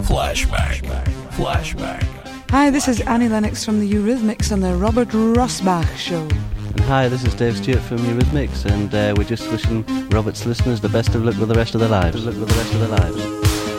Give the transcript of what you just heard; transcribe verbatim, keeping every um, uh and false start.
Flashback. Flashback. Hi, this is Annie Lennox from the Eurythmics on the Robert Rosbach Show. And hi, this is Dave Stewart from Eurythmics, and uh, we're just wishing Robert's listeners the best of luck with the rest of their lives. Luck with the rest of their lives.